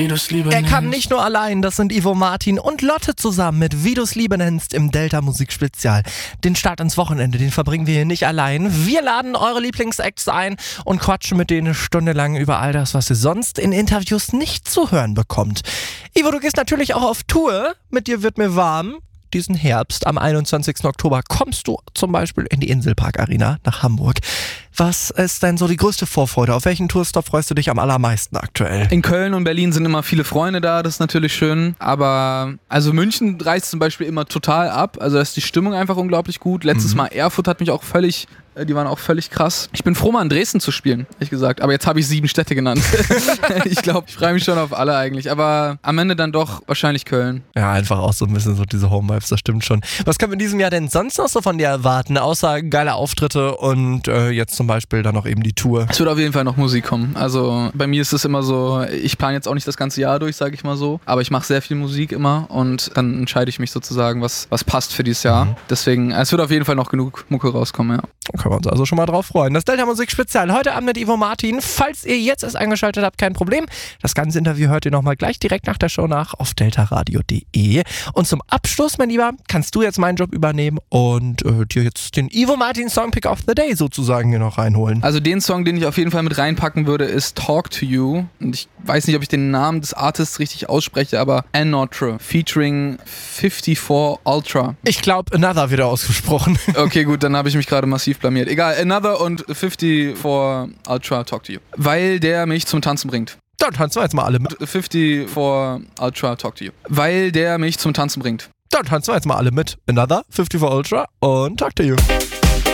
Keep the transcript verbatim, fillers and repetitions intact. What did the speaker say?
Wie du's Liebe Er nennst. kann nicht nur allein, das sind Ivo Martin und Lotte zusammen mit Wie du's Liebe nennst im Delta Musikspezial. Den Start ins Wochenende, den verbringen wir hier nicht allein. Wir laden eure Lieblingsacts ein und quatschen mit denen stundenlang über all das, was ihr sonst in Interviews nicht zu hören bekommt. Ivo, du gehst natürlich auch auf Tour. Mit dir wird mir warm. Diesen Herbst, am einundzwanzigsten Oktober, kommst du zum Beispiel in die Inselpark Arena nach Hamburg. Was ist denn so die größte Vorfreude? Auf welchen Tourstop freust du dich am allermeisten aktuell? In Köln und Berlin sind immer viele Freunde da, das ist natürlich schön. Aber also München reißt zum Beispiel immer total ab. Also da ist die Stimmung einfach unglaublich gut. Letztes mhm. Mal Erfurt hat mich auch völlig... Die waren auch völlig krass. Ich bin froh, mal in Dresden zu spielen, ehrlich gesagt. Aber jetzt habe ich sieben Städte genannt. Ich glaube, ich freue mich schon auf alle eigentlich. Aber am Ende dann doch wahrscheinlich Köln. Ja, einfach auch so ein bisschen so diese Home-Vibes, das stimmt schon. Was können wir in diesem Jahr denn sonst noch so von dir erwarten? Außer geile Auftritte und äh, jetzt zum Beispiel dann noch eben die Tour. Es wird auf jeden Fall noch Musik kommen. Also bei mir ist es immer so, ich plane jetzt auch nicht das ganze Jahr durch, sage ich mal so. Aber ich mache sehr viel Musik immer und dann entscheide ich mich sozusagen, was, was passt für dieses Jahr. Mhm. Deswegen, es wird auf jeden Fall noch genug Mucke rauskommen, ja. Können wir uns also schon mal drauf freuen. Das Delta Musik Spezial heute Abend mit Ivo Martin. Falls ihr jetzt erst eingeschaltet habt, kein Problem. Das ganze Interview hört ihr nochmal gleich direkt nach der Show nach auf deltaradio punkt de. Und zum Abschluss, mein Lieber, kannst du jetzt meinen Job übernehmen und äh, dir jetzt den Ivo Martin Song Pick of the Day sozusagen hier noch reinholen. Also den Song, den ich auf jeden Fall mit reinpacken würde, ist Talk to You. Und ich weiß nicht, ob ich den Namen des Artists richtig ausspreche, aber Another featuring fifty-four Ultra. Ich glaube, Another wieder ausgesprochen. Okay, gut, dann habe ich mich gerade massiv blamiert. Egal, Another und fifty-four Ultra Talk to You. Weil der mich zum Tanzen bringt. Dann tanzen wir jetzt mal alle mit. fifty-four Ultra Talk to You. Weil der mich zum Tanzen bringt. Dann tanzen wir jetzt mal alle mit. Another, fifty-four Ultra und Talk to You.